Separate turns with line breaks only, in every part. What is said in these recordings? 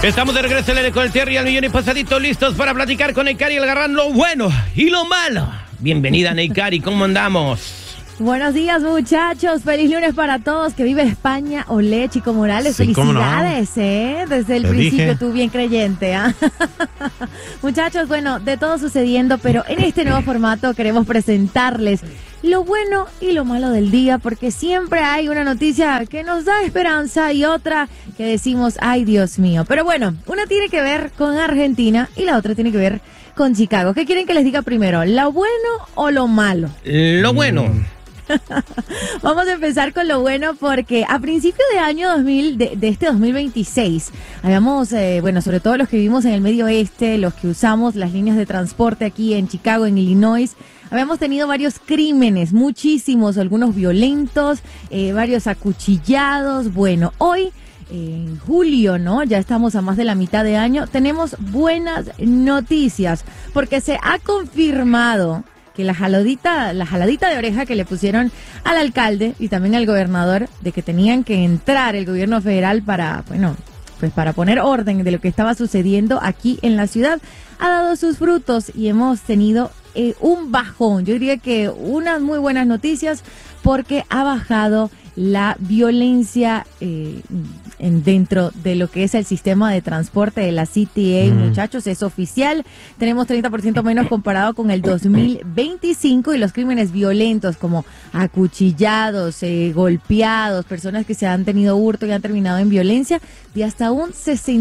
Estamos de regreso en el con el Terry al millón y pasadito, listos para platicar con Neikari Algarrán, lo bueno y lo malo. Bienvenida, Neikari, ¿cómo andamos?
Buenos días, muchachos. Feliz lunes para todos. Que vive España. Olé, Chico Morales.
Sí,
felicidades, Desde el principio,
dije.
tú bien creyente, Muchachos, bueno, de todo sucediendo, pero en este nuevo formato queremos presentarles lo bueno y lo malo del día, porque siempre hay una noticia que nos da esperanza y otra que decimos, ay, Dios mío. Pero bueno, una tiene que ver con Argentina y la otra tiene que ver con Chicago. ¿Qué quieren que les diga primero? ¿Lo bueno o lo malo?
Lo bueno.
Vamos a empezar con lo bueno porque a principios de año 2000, de este 2026, habíamos, sobre todo los que vivimos en el medio oeste, los que usamos las líneas de transporte aquí en Chicago, en Illinois, habíamos tenido varios crímenes, muchísimos, algunos violentos, varios acuchillados. Bueno, hoy, en julio, ¿no? Ya estamos a más de la mitad de año, tenemos buenas noticias porque se ha confirmado que la jaladita de oreja que le pusieron al alcalde y también al gobernador de que tenían que entrar el gobierno federal para poner orden de lo que estaba sucediendo aquí en la ciudad, ha dado sus frutos y hemos tenido un bajón. Yo diría que unas muy buenas noticias porque ha bajado la violencia dentro de lo que es el sistema de transporte de la CTA, muchachos, es oficial. Tenemos 30% menos comparado con el 2025 y los crímenes violentos como acuchillados, golpeados, personas que se han tenido hurto y han terminado en violencia de hasta un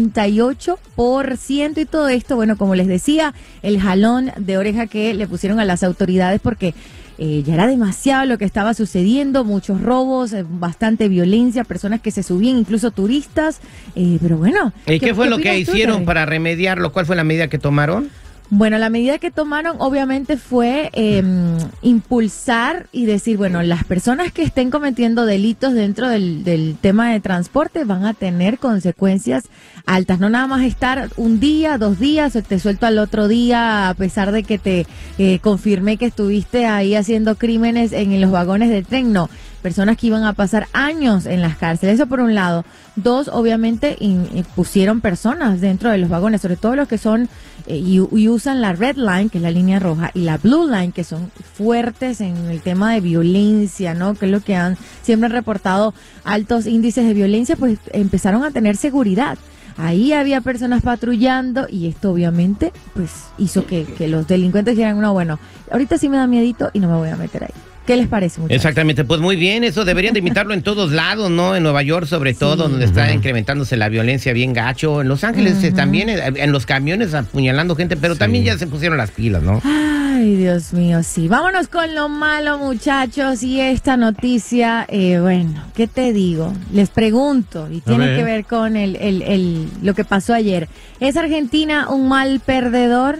68%. Y todo esto, bueno, como les decía, el jalón de oreja que le pusieron a las autoridades porque ya era demasiado lo que estaba sucediendo, muchos robos, bastante violencia, personas que se subían, incluso turistas, pero bueno.
¿Y qué fue lo que
opinas tú,
hicieron
Terry?
para remediarlo? ¿Cuál fue la medida que tomaron?
Bueno, la medida que tomaron obviamente fue impulsar y decir, bueno, las personas que estén cometiendo delitos dentro del tema de transporte van a tener consecuencias altas. No nada más estar un día, 2 días, te suelto al otro día a pesar de que te confirmé que estuviste ahí haciendo crímenes en los vagones de tren. No, personas que iban a pasar años en las cárceles. Eso por un lado. 2, obviamente, pusieron personas dentro de los vagones, sobre todo los que son y usan la Red Line, que es la línea roja, y la Blue Line, que son fuertes en el tema de violencia, ¿no? Que es lo que siempre han reportado altos índices de violencia, pues empezaron a tener seguridad. Ahí había personas patrullando y esto obviamente pues hizo que los delincuentes dijeran, no, bueno, ahorita sí me da miedito y no me voy a meter ahí. ¿Qué les parece, muchachos?
Exactamente, pues muy bien, eso deberían de imitarlo en todos lados, ¿no? En Nueva York sobre todo, donde está incrementándose la violencia bien gacho, en Los Ángeles también, en los camiones apuñalando gente, pero también ya se pusieron las pilas, ¿no?
Ay, Dios mío, sí. Vámonos con lo malo, muchachos, y esta noticia, bueno, ¿qué te digo? Les pregunto, y tiene que ver con lo que pasó ayer. ¿Es Argentina un mal perdedor?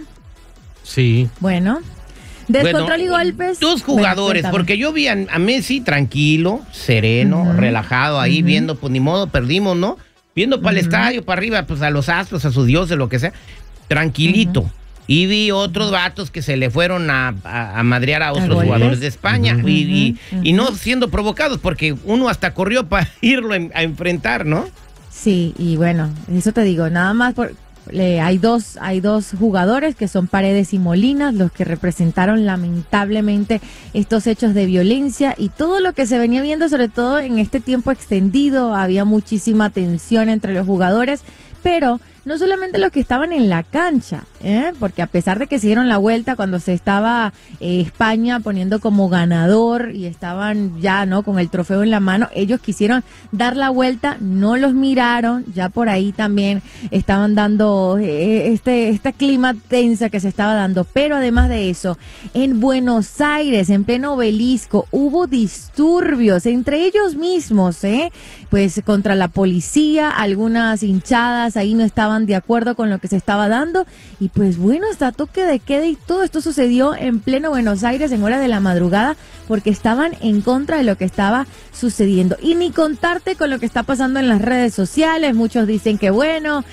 Sí.
Bueno. Descontrol y golpes.
2 jugadores,
Bueno,
porque yo vi a Messi tranquilo, sereno, relajado ahí, viendo, pues ni modo, perdimos, ¿no? Viendo para el estadio, para arriba, pues a los astros, a sus dioses, lo que sea, tranquilito. Y vi otros vatos que se le fueron a madrear a otros jugadores de España y no siendo provocados, porque uno hasta corrió para irlo a enfrentar, ¿no?
Sí, y bueno, eso te digo, nada más hay dos jugadores que son Paredes y Molinas, los que representaron lamentablemente estos hechos de violencia y todo lo que se venía viendo, sobre todo en este tiempo extendido, había muchísima tensión entre los jugadores, pero no solamente los que estaban en la cancha, porque a pesar de que se dieron la vuelta cuando se estaba España poniendo como ganador y estaban ya no con el trofeo en la mano, ellos quisieron dar la vuelta, no los miraron, ya por ahí también estaban dando este clima tensa que se estaba dando, pero además de eso, en Buenos Aires, en pleno Obelisco, hubo disturbios entre ellos mismos, pues contra la policía, algunas hinchadas ahí no estaban de acuerdo con lo que se estaba dando y pues bueno, hasta toque de queda y todo esto sucedió en pleno Buenos Aires en horas de la madrugada porque estaban en contra de lo que estaba sucediendo y ni contarte con lo que está pasando en las redes sociales. Muchos dicen que bueno,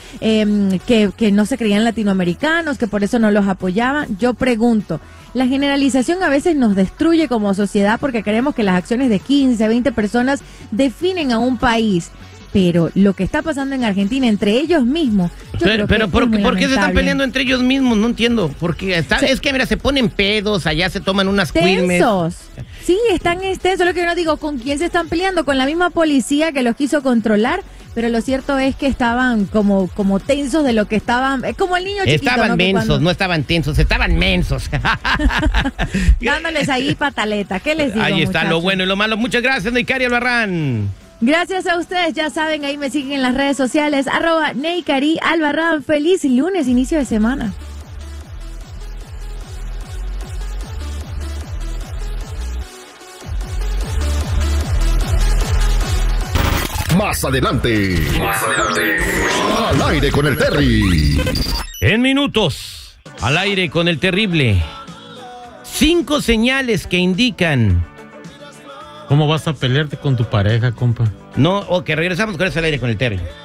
que no se creían latinoamericanos, que por eso no los apoyaban. Yo pregunto, la generalización a veces nos destruye como sociedad porque creemos que las acciones de 15, 20 personas definen a un país. pero lo que está pasando en Argentina entre ellos mismos,
pero ¿por qué se están peleando entre ellos mismos? No entiendo. Porque es que, mira, se ponen pedos, allá se toman unas quilmes.
Tensos. Sí, están tensos. Lo que yo no digo, ¿con quién se están peleando? Con la misma policía que los quiso controlar. Pero lo cierto es que estaban como tensos de lo que estaban. Es como el niño chiquito.
Estaban mensos, no estaban tensos, estaban mensos.
Dándoles ahí pataleta. ¿Qué les digo?
Ahí está,
muchachos?
lo bueno y lo malo. Muchas gracias, Neicari Albarrán.
Gracias a ustedes, ya saben, ahí me siguen en las redes sociales, @Neicari Albarrán. Feliz lunes, inicio de semana.
Más adelante. Al aire con el Terry.
En minutos, al aire con el terrible. 5 señales que indican.
¿Cómo vas a pelearte con tu pareja, compa?
No, ok, regresamos con eso al aire con el Terry.